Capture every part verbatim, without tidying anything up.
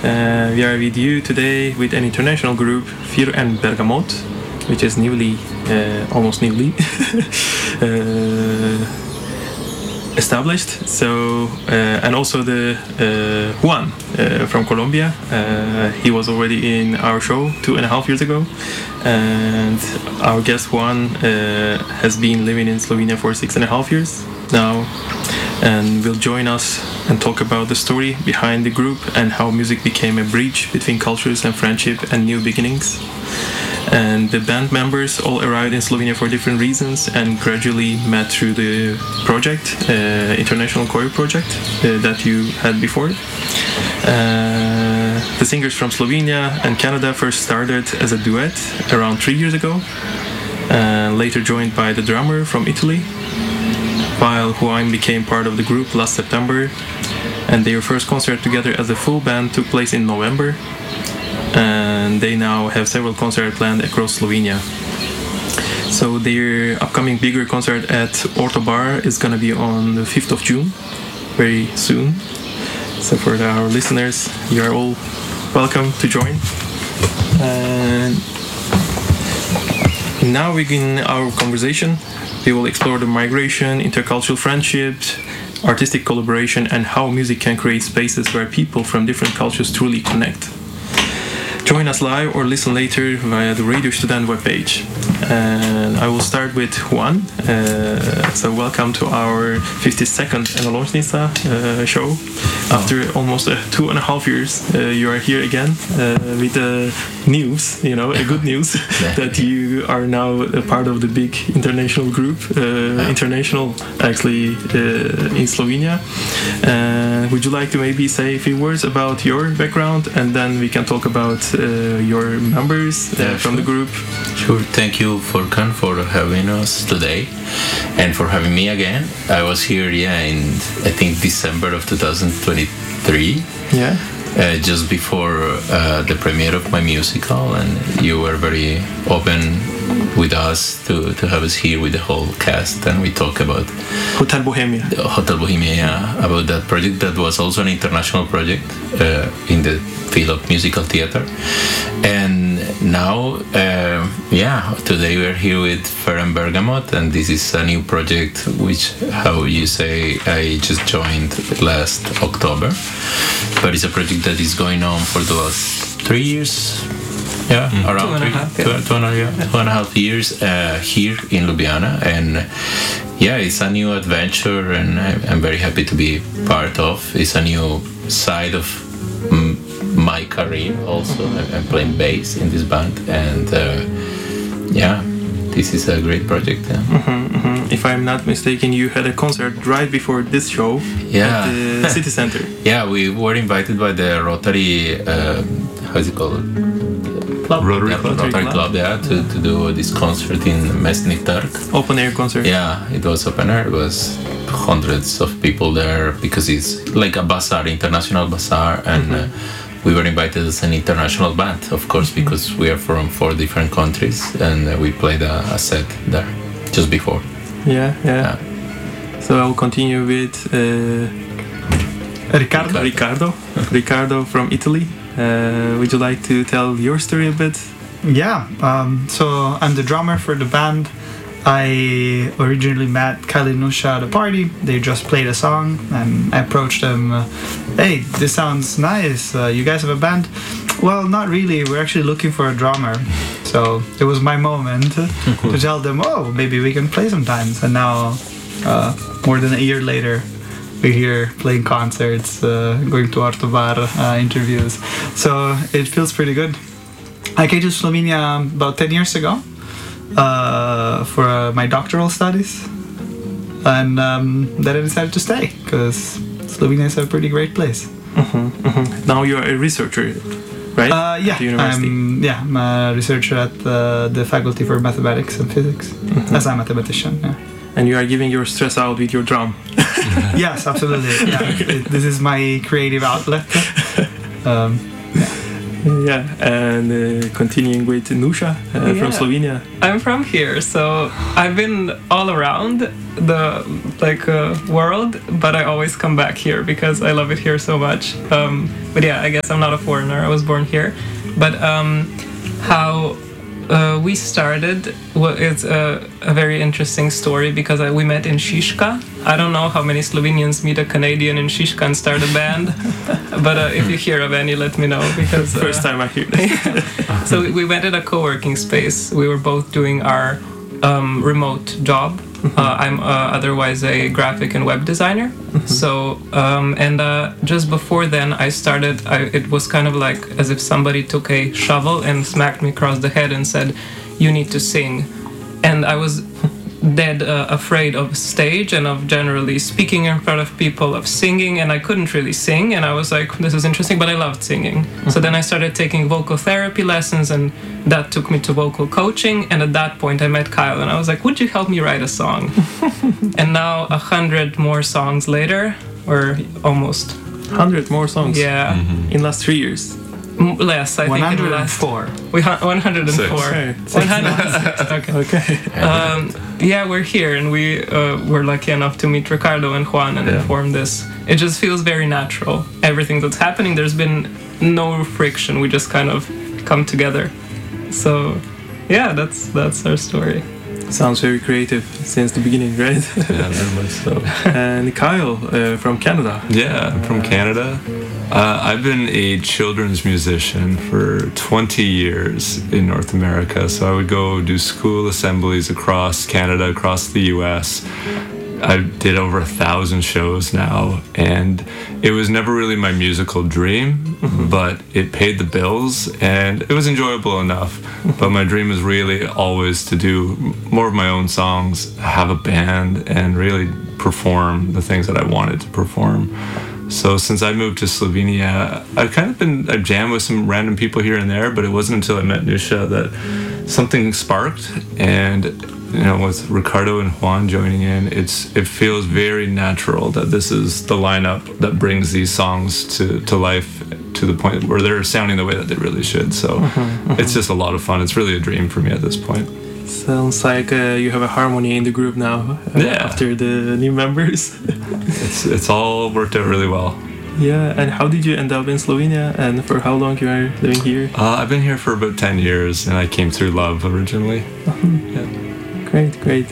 Uh, we are with you today with an international group, Fir and Bergamot, which is newly, uh, almost newly uh, established. So, uh, and also the uh, Juan uh, from Colombia. Uh, he was already in our show two and a half years ago. And our guest Juan uh, has been living in Slovenia for six and a half years now, and will join us and talk about the story behind the group and how music became a bridge between cultures and friendship and new beginnings. And the band members all arrived in Slovenia for different reasons and gradually met through the project, uh, International Choir Project, uh, that you had before. Uh, the singers from Slovenia and Canada first started as a duet around three years ago, and later joined by the drummer from Italy, while Juan became part of the group last September, and their first concert together as a full band took place in November, and they now have several concerts planned across Slovenia. So their upcoming bigger concert at Orto Bar is going to be on the fifth of June, very soon. So for our listeners, you are all welcome to join. And now we begin our conversation. We will explore the migration, intercultural friendships, artistic collaboration, and how music can create spaces where people from different cultures truly connect. Join us live or listen later via the Radio Student webpage. And I will start with Juan. Uh, so welcome to our fifty-second Enolončnica uh, show. Oh. After almost uh, two and a half years, uh, you are here again uh, with the news, you know, a good news that you are now a part of the big international group, uh, oh. international actually uh, in Slovenia. Uh, would you like to maybe say a few words about your background, and then we can talk about uh, your members uh, yeah, from sure. the group? Sure. Thank you, Furkan, for having us today and for having me again. I was here, yeah, in I think December of two thousand twenty-three. Yeah. Uh, just before uh, the premiere of my musical, and you were very open with us to, to have us here with the whole cast, and we talk about Hotel Bohemia. Hotel Bohemia, yeah, about that project that was also an international project uh, in the field of musical theater. And now, uh, yeah, today we're here with Fir and Bergamot, and this is a new project which, how you say, I just joined last October, but it's a project that is going on for the last three years. Yeah, mm. around two and, three, half, yeah. two, two, and a, yeah, two and a half years uh, here in Ljubljana, and yeah, it's a new adventure, and I'm very happy to be part of. It's a new side of m- my career. Also, I'm playing bass in this band, and uh, yeah, this is a great project. Yeah. Mm-hmm, mm-hmm. If I'm not mistaken, you had a concert right before this show yeah. at the city center. Yeah, we were invited by the Rotary. Uh, how's it called? Club. Rotary, yeah, Club, Rotary Club, Club yeah, to, to do this concert in Mestni Trg. Open air concert. Yeah, it was open air. It was hundreds of people there because it's like a bazaar, international bazaar, and mm-hmm. uh, we were invited as an international band, of course, mm-hmm. because we are from four different countries, and uh, we played a, a set there just before. Yeah, yeah. yeah. So I'll continue with uh, Ricardo. Ricardo. Ricardo from Italy. Uh, would you like to tell your story a bit? Yeah, um, so I'm the drummer for the band. I originally met Kylie Nusha at a party. They just played a song, and I approached them. Uh, hey, this sounds nice. Uh, you guys have a band? Well, not really. We're actually looking for a drummer. So it was my moment to tell them, oh, maybe we can play sometimes. And now, uh, more than a year later, we're here playing concerts, uh, going to Orto Bar uh, interviews. So it feels pretty good. I came to Slovenia about ten years ago uh, for uh, my doctoral studies. And um, then I decided to stay because Slovenia is a pretty great place. Mm-hmm, mm-hmm. Now you're a researcher, right? Uh, yeah, at the university. I'm, yeah, I'm a researcher at uh, the Faculty for Mathematics and Physics mm-hmm. as a mathematician. Yeah. And you are giving your stress out with your drum. Yes, absolutely. Yeah. It, this is my creative outlet. Um, yeah. Yeah, and uh, continuing with Nusha uh, Yeah. from Slovenia. I'm from here, so I've been all around the like uh, world, but I always come back here because I love it here so much. Um, but yeah, I guess I'm not a foreigner. I was born here. But um, how uh, we started, well, it's a, a very interesting story because I, we met in Šiška. I don't know how many Slovenians meet a Canadian in Šiška and start a band, but uh, if you hear of any, let me know because uh, First time I hear that. so we went in a co-working space. We were both doing our um, remote job. Uh, I'm uh, otherwise a graphic and web designer. So um, and uh, just before then, I started. I, it was kind of like as if somebody took a shovel and smacked me across the head and said, "You need to sing," and I was dead uh, afraid of stage and of generally speaking in front of people, of singing, and I couldn't really sing, and I was like, this is interesting, but I loved singing. So then I started taking vocal therapy lessons, and that took me to vocal coaching, and at that point I met Kyle, and I was like, would you help me write a song? And now a hundred more songs later, or almost one hundred more songs. yeah In last three years. m- less I think it last one hundred four. we hu- one hundred four Okay. one hundred six okay Okay. um, yeah, we're here, and we uh, were lucky enough to meet Ricardo and Juan and Yeah. form this. It just feels very natural. Everything that's happening, there's been no friction. We just kind of come together. So, yeah, that's that's our story. Sounds very creative since the beginning, right? Yeah, very much so. And Kyle uh, from Canada. Yeah, I'm from Canada. Uh, I've been a children's musician for twenty years in North America. So I would go do school assemblies across Canada, across the U S. I did over a thousand shows now, and it was never really my musical dream, but it paid the bills, and it was enjoyable enough. But my dream was really always to do more of my own songs, have a band, and really perform the things that I wanted to perform. So since I moved to Slovenia, I've kind of been, I've jammed with some random people here and there, but it wasn't until I met Nusha that something sparked. And, you know, with Ricardo and Juan joining in, it's it feels very natural that this is the lineup that brings these songs to, to life to the point where they're sounding the way that they really should. So it's just a lot of fun. It's really a dream for me at this point. Sounds like uh, you have a harmony in the group now uh, Yeah. after the new members. It's it's all worked out really well. Yeah, and how did you end up in Slovenia, and for how long you are living here? Uh, I've been here for about ten years, and I came through love originally. Yeah. Great, great.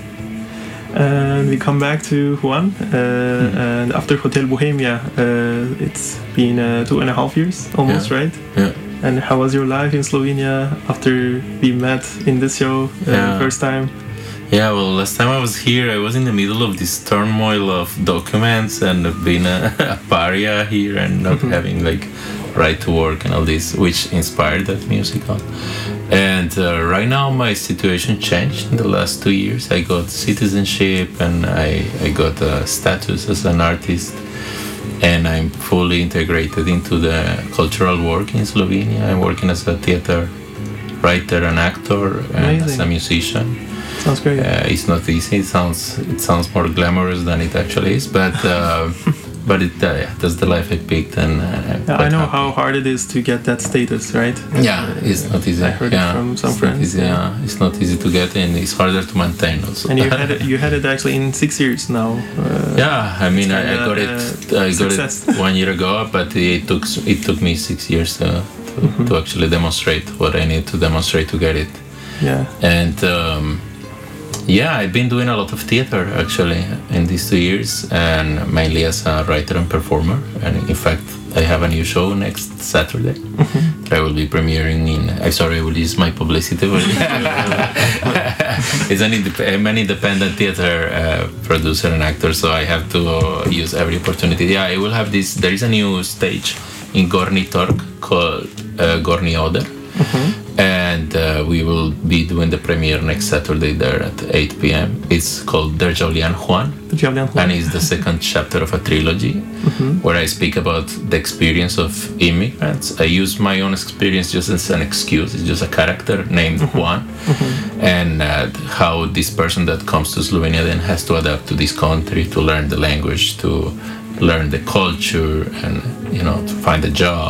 And we come back to Juan, uh, and after Hotel Bohemia, uh, it's been uh, two and a half years almost, Yeah. right? Yeah. And how was your life in Slovenia after we met in this show uh, Yeah. first time? Yeah, well, last time I was here, I was in the middle of this turmoil of documents and of being a, a pariah here and not having like right to work and all this, which inspired that musical. And uh, right now my situation changed in the last two years. I got citizenship and I, I got a status as an artist, and I'm fully integrated into the cultural work in Slovenia. I'm working as a theater writer and actor and as a Amazing. musician. Sounds great. Uh, it's not easy. It sounds it sounds more glamorous than it actually is, but uh, but it uh, yeah, that's the life I picked, and uh, I'm Yeah, I quite know happy. how hard it is to get that status, right? Yeah, it's not easy. I heard it yeah, from some it's friends. Not easy, yeah, it's not easy to get, and it's harder to maintain also. And you had it, you had it actually in six years now. Uh, Yeah, I mean, I, I kinda, got it. uh, I got success. it one year ago, but it took it took me six years to to, Mm-hmm. to actually demonstrate what I need to demonstrate to get it. yeah. And um, yeah, I've been doing a lot of theater actually in these two years, and mainly as a writer and performer. And in fact, I have a new show next Saturday. I will be premiering in. I'm sorry, I will use my publicity. But it's an indep- I'm an independent theater uh, producer and actor, so I have to uh, use every opportunity. Yeah, I will have this. There is a new stage in Gornji Torg called uh, Gornji Oder. And uh, we will be doing the premiere next Saturday there at eight p.m. It's called Državljan Juan, Državljan Juan. and it's the second chapter of a trilogy where I speak about the experience of immigrants. I use my own experience just as an excuse. It's just a character named Juan, and uh, how this person that comes to Slovenia then has to adapt to this country, to learn the language, to learn the culture, and you know, to find a job.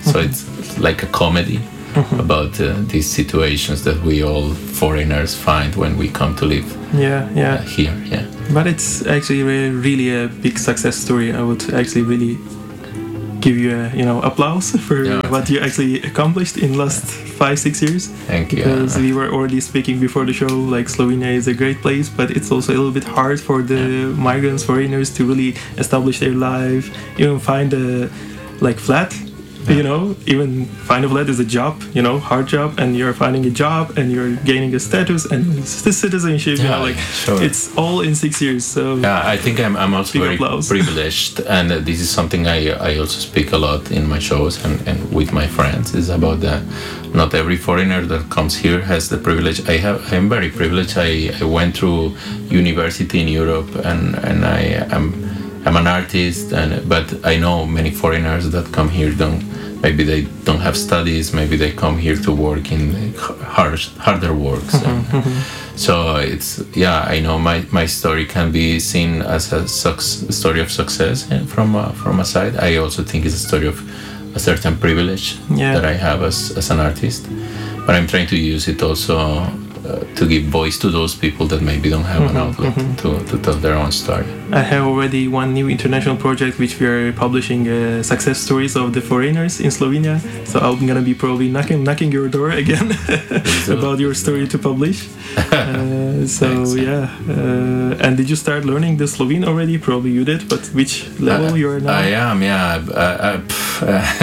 So it's like a comedy about uh, these situations that we all foreigners find when we come to live Yeah, yeah. uh, here. Yeah. But it's actually re- really a big success story. I would actually really give you a, you know, applause for Yeah. what you actually accomplished in last five six years. Thank you. Because we were already speaking before the show, like Slovenia is a great place, but it's also a little bit hard for the migrants, foreigners to really establish their life, even find a like flat. You know, even find a flat is a job, you know, hard job, and you're finding a job and you're gaining a status and c- citizenship. You Yeah, know, like sure. it's all in six years. So Yeah, I think I'm, I'm also Big very applause. privileged, and uh, this is something I I also speak a lot in my shows and, and with my friends. Is about the not every foreigner that comes here has the privilege. I have I'm very privileged. I, I went through university in Europe, and and I am I'm an artist, and but I know many foreigners that come here don't. Maybe they don't have studies. Maybe they come here to work in hard, harder works. And so it's yeah. I know my, my story can be seen as a suc- story of success from uh, from a side. I also think it's a story of a certain privilege Yeah. that I have as as an artist. But I'm trying to use it also uh, to give voice to those people that maybe don't have an outlet to, to tell their own story. I have already one new international project which we are publishing uh, success stories of the foreigners in Slovenia. So I'm gonna be probably knocking knocking your door again about your story to publish. Uh, so Thanks. yeah. Uh, and did you start learning the Slovene already? Probably you did, but which level Uh, you are now? I am, yeah. Uh, uh, pff,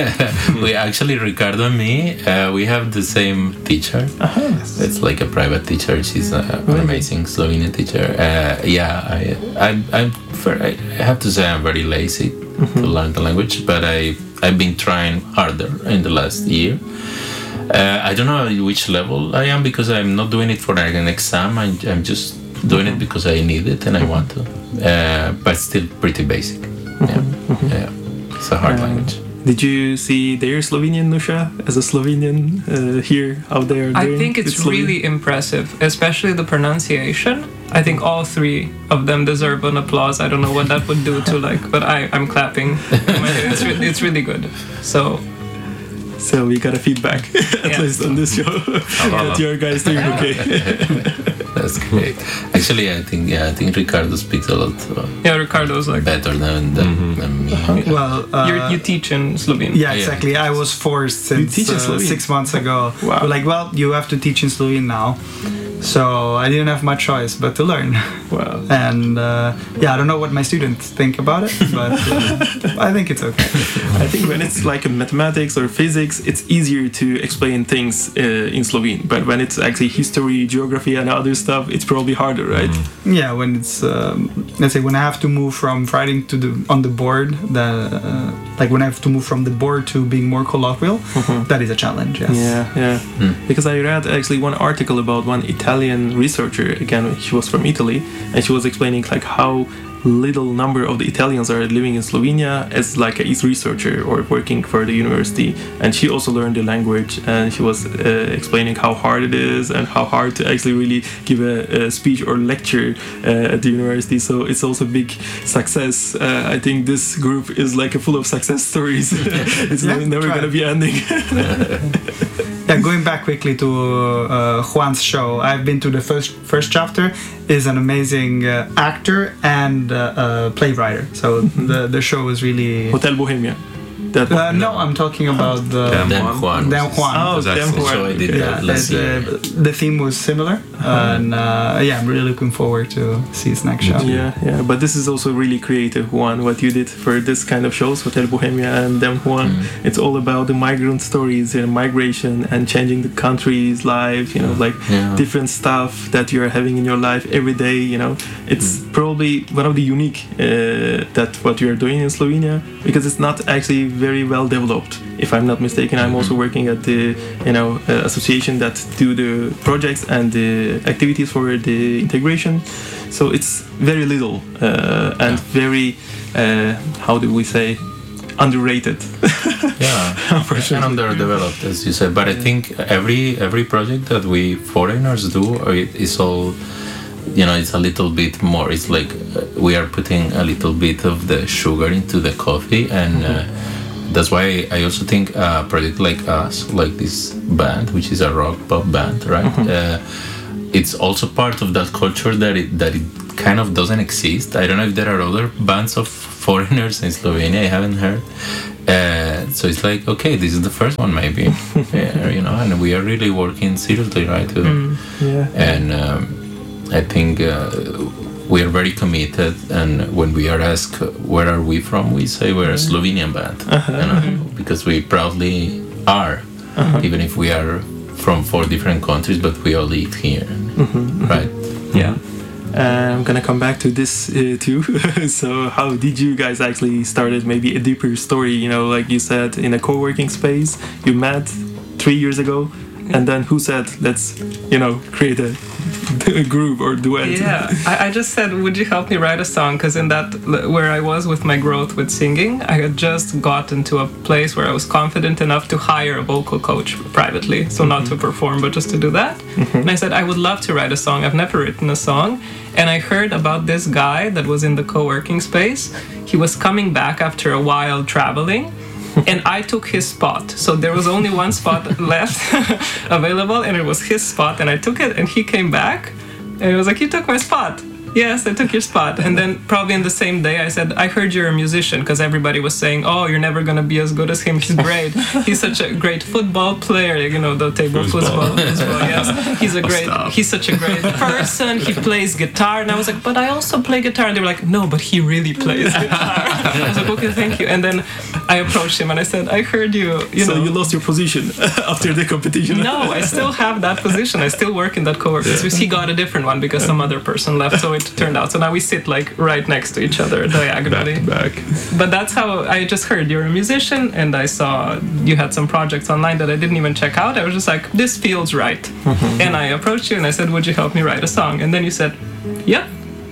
we actually, Ricardo and me, uh, we have the same teacher. Uh-huh. It's like a private teacher. She's uh, an Really? amazing Slovenian teacher. Uh, yeah, I, I, I'm, ver- I have to say I'm very lazy to learn the language, but I, I've been trying harder in the last year. Uh, I don't know which level I am because I'm not doing it for like an exam. I'm, I'm just doing it because I need it and I want to. Uh, but still pretty basic. Yeah, yeah. It's a hard Uh, language. Did you see their Slovenian, Nusha, as a Slovenian uh, here, out there? I doing think it's with Slovene? really impressive, especially the pronunciation. I think all three of them deserve an applause. I don't know what that would do to like, but I, I'm clapping. It's, re- it's really good. So So we got a feedback, at Yeah. least on this show, that your guys doing okay. That's great. Actually, I think yeah, I think Ricardo speaks a lot uh, yeah, Ricardo's like, better than than, than me. Well, uh, You're, you teach in Slovene. yeah, Yeah. exactly. I was forced since teach in uh, Slovene? six months ago. Wow. We're like, well, you have to teach in Slovene now. So I didn't have much choice but to learn. Wow. And uh, yeah, I don't know what my students think about it, but uh, I think it's okay. I think when it's like a mathematics or physics, it's easier to explain things uh, in Slovene. But when it's actually history, geography, and other stuff, it's probably harder, right? Yeah, when it's um, let's say when I have to move from writing to the on the board, the uh, like when I have to move from the board to being more colloquial, that is a challenge. Yes. Yeah, yeah. Because I read actually one article about one Italian researcher. Again, she was from Italy, and she was explaining like how little number of the Italians are living in Slovenia as like a researcher or working for the university. And she also learned the language, and she was uh, explaining how hard it is and how hard to actually really give a, a speech or lecture uh, at the university. So it's also big success. Uh, I think this group is like a full of success stories. It's Yeah, never try. going to be ending. Yeah, going back quickly to uh, Juan's show, I've been to the first first chapter. Is an amazing uh, actor and uh, uh, playwright. So the the show is really. Hotel Bohemia. That Uh, no, I'm talking about the Damn Then Juan. Juan. Dan Juan. Oh, was damn excellent. Juan. So I did Okay. that Yeah, last and, year. uh, the theme was similar, and uh, yeah, I'm really looking forward to see his next show. Yeah, yeah, but this is also really creative, Juan, what you did for this kind of shows, Hotel Bohemia and Dem Juan. It's all about the migrant stories and migration and changing the country's life, you know, like Yeah. different stuff that you're having in your life every day, you know. It's probably one of the unique uh, that what you're doing in Slovenia, because it's not actually very well developed. If I'm not mistaken, I'm also working at the, you know, uh, association that do the projects and the activities for the integration. So it's very little uh, and very, uh, how do we say, underrated. Yeah, and underdeveloped, as you said. But I think every every project that we foreigners do, it is all, you know, it's a little bit more. It's like uh, we are putting a little bit of the sugar into the coffee, and uh, that's why I also think a project like us, like this band, which is a rock pop band, right? Mm-hmm. Uh, it's also part of that culture that it that it kind of doesn't exist. I don't know if there are other bands of foreigners in Slovenia. I haven't heard. Uh, so it's like, okay, this is the first one, maybe. Yeah, you know, and we are really working seriously, right? To, mm, yeah. And um, I think uh, we are very committed. And when we are asked where are we from, we say we're a Slovenian band, uh-huh. you know, because we proudly are, uh-huh. even if we are from four different countries, but we all live here, mm-hmm. right? Yeah. Uh, I'm gonna come back to this uh, too. So how did you guys actually started? Maybe a deeper story, you know, like you said, in a co-working space, you met three years ago, and then who said, let's, you know, create a, a group or duet? Yeah, I, I just said, would you help me write a song? Because in that, where I was with my growth with singing, I had just gotten to a place where I was confident enough to hire a vocal coach privately. So mm-hmm. not to perform, but just to do that. Mm-hmm. And I said, I would love to write a song. I've never written a song. And I heard about this guy that was in the co-working space. He was coming back after a while traveling. And I took his spot. So there was only one spot left available, and it was his spot. And I took it, and he came back, and he was like, you took my spot. Yes, I took your spot. And then probably in the same day, I said, I heard you're a musician, because everybody was saying, oh, you're never going to be as good as him. He's great. He's such a great football player, you know, the table football. football yes. He's a great, he's such a great person. He plays guitar. And I was like, but I also play guitar. And they were like, no, but he really plays guitar. I was like, okay, thank you. And then I approached him and I said, I heard you, you so know. you lost your position after the competition? No, I still have that position. I still work in that co-working space. He got a different one because some other person left. So it turned out. So now we sit like right next to each other diagonally. Back to back. But that's how I just heard you're a musician, and I saw you had some projects online that I didn't even check out. I was just like, this feels right. Mm-hmm. And I approached you and I said, would you help me write a song? And then you said, yep.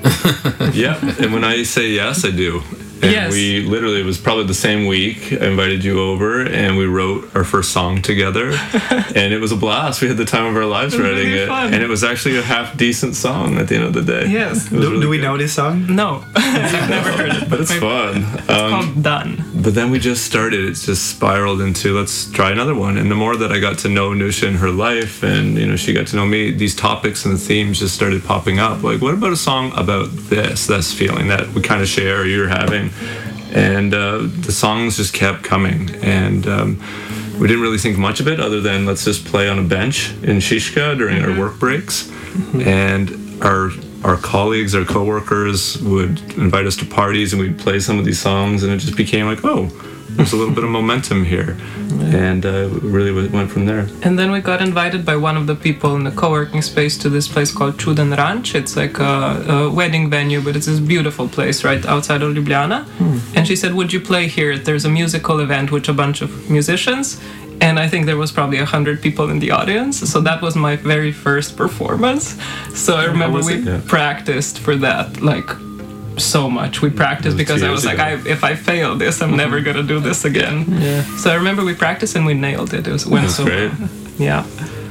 Yeah. And when I say yes, I do. And yes. we literally, it was probably the same week, I invited you over and we wrote our first song together. And it was a blast. We had the time of our lives it writing really it. Fun. And it was actually a half decent song at the end of the day. Yes. Do, really do we good. know this song? No. I've never heard it. But it's Maybe. fun. It's Um, called Done. But then we just started. It's just spiraled into let's try another one. And the more that I got to know Nusha and her life, and you know she got to know me, these topics and the themes just started popping up. Like, what about a song about this? This feeling that we kind of share, or you're having. And uh, the songs just kept coming, and um, we didn't really think much of it other than let's just play on a bench in Shishka during mm-hmm. our work breaks. Mm-hmm. And our our colleagues, our coworkers would invite us to parties, and we'd play some of these songs, and it just became like, oh, there's a little bit of momentum here. And uh, really went from there. And then we got invited by one of the people in the co-working space to this place called Čuden Ranch. It's like a, a wedding venue, but it's this beautiful place right outside of Ljubljana. Hmm. And she said, would you play here? There's a musical event with a bunch of musicians. And I think there was probably a hundred people in the audience. So that was my very first performance. So I remember we yeah. practiced for that, like, so much. We practiced because I was like, I, if I fail this, I'm never gonna do this again. Yeah. So I remember we practiced and we nailed it. It was went That's so great. well. Yeah.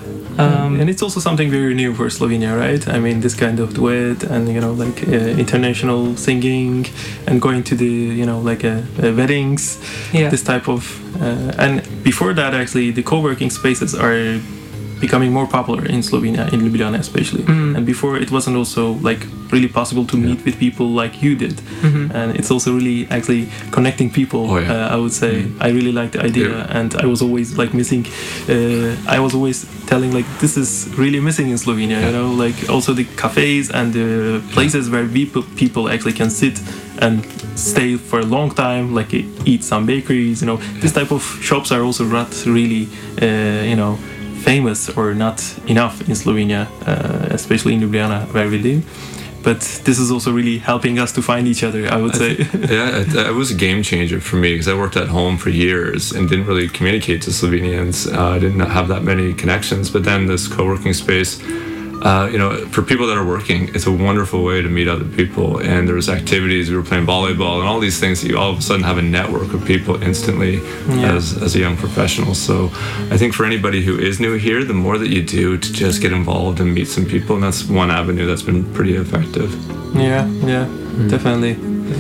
Um, and it's also something very new for Slovenia, right? I mean, this kind of duet and, you know, like uh, international singing and going to the, you know, like uh, uh, weddings, yeah. this type of... Uh, and before that, actually, the co-working spaces are becoming more popular in Slovenia, in Ljubljana especially. Mm. And before, it wasn't also, like, really possible to meet yeah. with people like you did. Mm-hmm. And it's also really actually connecting people, oh, yeah. uh, I would say. Mm. I really like the idea, yeah. and I was always like missing, uh, I was always telling like, this is really missing in Slovenia, yeah. you know, like also the cafes and the places yeah. where people, people actually can sit and stay for a long time, like eat some bakeries, you know. Yeah. This type of shops are also not really, uh, you know, famous or not enough in Slovenia, uh, especially in Ljubljana where we live. But this is also really helping us to find each other, I would I say. Th- yeah, it, it was a game changer for me because I worked at home for years and didn't really communicate to Slovenians. Uh, I didn't have that many connections. But then this co-working space, uh, you know, for people that are working, it's a wonderful way to meet other people. And there was activities, we were playing volleyball and all these things that you all of a sudden have a network of people instantly yeah. as, as a young professional. So I think for anybody who is new here, the more that you do to just get involved and meet some people, and that's one avenue that's been pretty effective. Yeah, yeah, mm. definitely.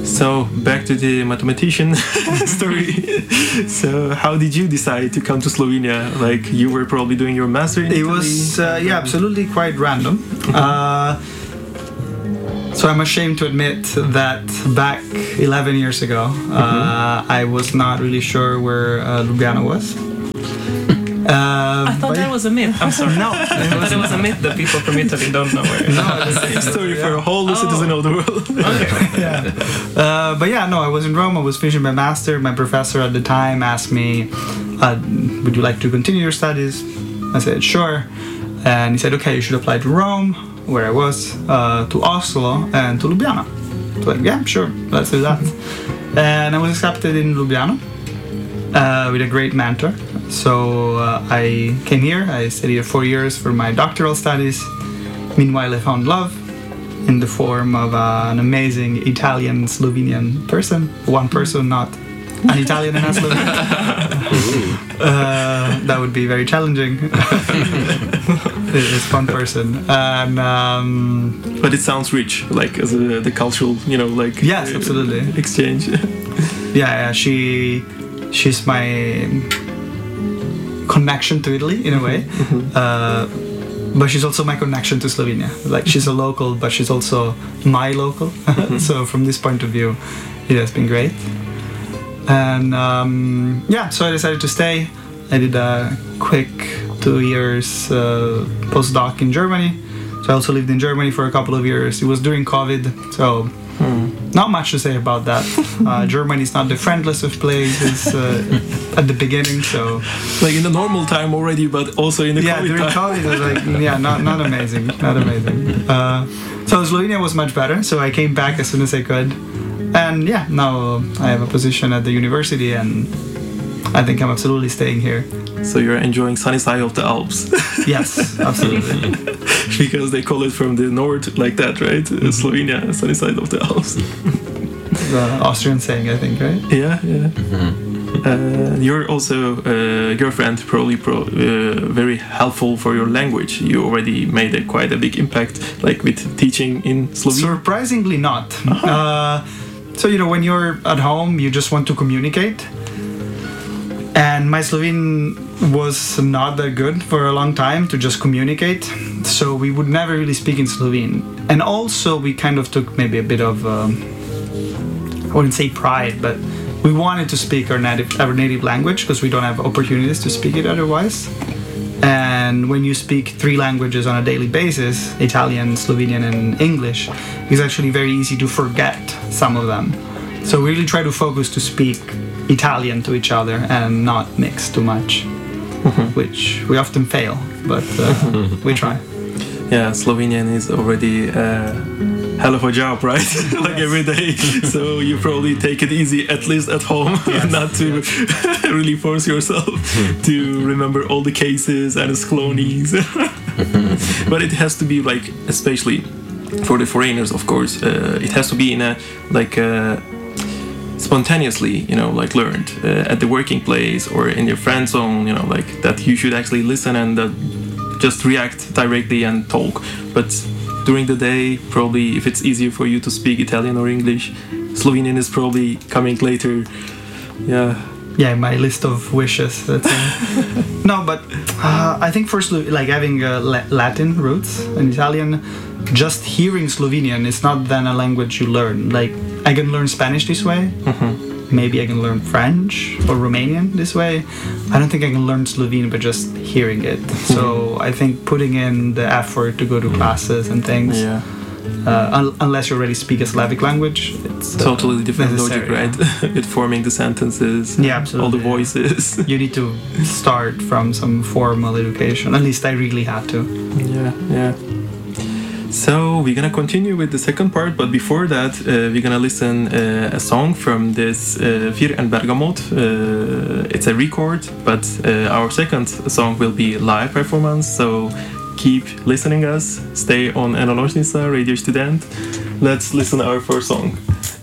So back to the mathematician story. So how did you decide to come to Slovenia? Like you were probably doing your master in It Italy? was, uh, yeah, absolutely quite random. Uh, so I'm ashamed to admit that back eleven years ago, uh, I was not really sure where uh, Ljubljana was. Uh, I thought that was a myth. I'm sorry. No, I thought it was a myth that people from Italy don't know where it is. No, the same story for a whole citizen of the world. yeah. Uh, but yeah, no, I was in Rome. I was finishing my master. My professor at the time asked me, uh, "Would you like to continue your studies?" I said, "Sure." And he said, "Okay, you should apply to Rome, where I was, uh, to Oslo, and to Ljubljana." I was like, "Yeah, sure, let's do that." And I was accepted in Ljubljana uh, with a great mentor. So uh, I came here. I studied here four years for my doctoral studies. Meanwhile, I found love in the form of uh, an amazing Italian Slovenian person. One person, not an Italian and a Slovenian. uh, that would be very challenging. It's one person, and um, But it sounds rich, like as a, the cultural, you know, like yes, uh, absolutely. exchange. Yeah, yeah. She, she's my connection to Italy in a way. Uh, but she's also my connection to Slovenia. Like she's a local, but she's also my local. So from this point of view, it has been great. And um, yeah, so I decided to stay. I did a quick two years uh, postdoc in Germany. So I also lived in Germany for a couple of years. It was during COVID, so hmm. not much to say about that. Uh, Germany is not the friendliest of places uh, at the beginning, so like in the normal time already, but also in the yeah, COVID during time. COVID, it was like yeah, not not amazing, not amazing. Uh, so Slovenia was much better. So I came back as soon as I could, and yeah, now I have a position at the university, and I think I'm absolutely staying here. So you're enjoying sunny side of the Alps. Yes, absolutely. Because they call it from the north like that, right? Mm-hmm. Slovenia, sunny side of the Alps. The Austrian saying, I think, right? Yeah, yeah. Mm-hmm. Uh, you're also, uh, your friend, probably pro, uh, very helpful for your language. You already made a, quite a big impact, like with teaching in Slovenia. Surprisingly not. Uh-huh. Uh, so, you know, when you're at home, you just want to communicate. And my Slovene was not that good for a long time to just communicate, so we would never really speak in Slovene. And also we kind of took maybe a bit of, um, I wouldn't say pride, but we wanted to speak our native, our native language because we don't have opportunities to speak it otherwise. And when you speak three languages on a daily basis, Italian, Slovenian and English, it's actually very easy to forget some of them. So we really try to focus to speak Italian to each other and not mix too much, mm-hmm. which we often fail, but uh, we try. Yeah, Slovenian is already a hell of a job, right? Like yes. Every day. So you probably take it easy, at least at home, yes. not to yes. really force yourself to remember all the cases and sklonies. But it has to be like, especially for the foreigners, of course, uh, it has to be in a like a spontaneously, you know, like learned uh, at the working place or in your friend zone, you know, like that you should actually listen and uh, just react directly and talk. But during the day, probably if it's easier for you to speak Italian or English, Slovenian is probably coming later. Yeah. Yeah, my list of wishes. That's uh, no, but uh, I think first, like having uh, Latin roots and Italian, just hearing Slovenian is not then a language you learn. Like I can learn Spanish this way. Mm-hmm. Maybe I can learn French or Romanian this way. I don't think I can learn Slovene by just hearing it. Mm-hmm. So I think putting in the effort to go to classes and things. Yeah. Uh, un- unless you already speak a Slavic language, it's uh, totally different logic, right? With forming the sentences, yeah, absolutely. All the voices. You need to start from some formal education. At least I really had to. Yeah, yeah. So we're gonna continue with the second part, but before that, uh, we're gonna listen uh, a song from this uh, Vir and Bergamot. Uh, it's a record, but uh, our second song will be live performance. So keep listening us. Stay on Ena Ložnica, Radio Student. Let's listen our first song.